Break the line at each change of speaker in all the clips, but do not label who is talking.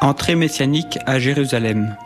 Entrée messianique à Jérusalem.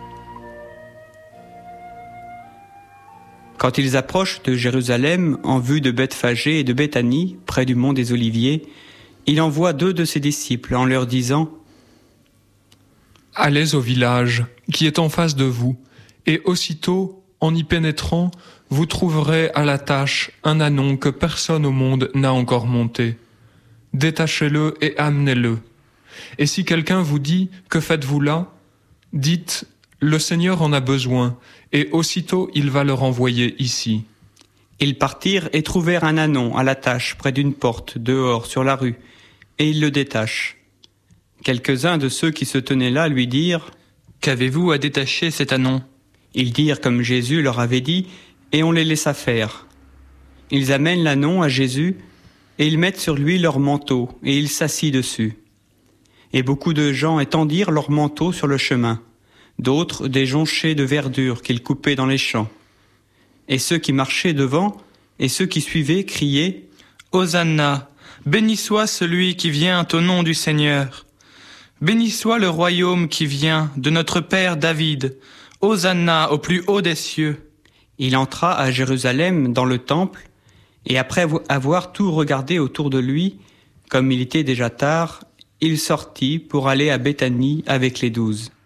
Quand ils approchent de Jérusalem en vue de Bethphagée et de Béthanie, près du mont des Oliviers, il envoie 2 de ses disciples en leur disant «
Allez au village qui est en face de vous, et aussitôt, en y pénétrant, vous trouverez à la tâche un ânon que personne au monde n'a encore monté. Détachez-le et amenez-le. Et si quelqu'un vous dit « Que faites-vous là ?» dites « Le Seigneur en a besoin, et aussitôt il va le renvoyer ici. »
Ils partirent et trouvèrent un ânon à l'attache près d'une porte, dehors sur la rue, et ils le détachent. Quelques-uns de ceux qui se tenaient là lui dirent «
Qu'avez-vous à détacher cet ânon ?»
Ils dirent comme Jésus leur avait dit, et on les laissa faire. Ils amènent l'ânon à Jésus, et ils mettent sur lui leur manteau, et il s'assit dessus. Et beaucoup de gens étendirent leurs manteaux sur le chemin, d'autres des jonchets de verdure qu'ils coupaient dans les champs. Et ceux qui marchaient devant, et ceux qui suivaient, criaient «
Hosanna, béni soit celui qui vient au nom du Seigneur. Béni soit le royaume qui vient de notre Père David. Hosanna au plus haut des cieux. »
Il entra à Jérusalem dans le temple, et après avoir tout regardé autour de lui, comme il était déjà tard, il sortit pour aller à Béthanie avec les 12.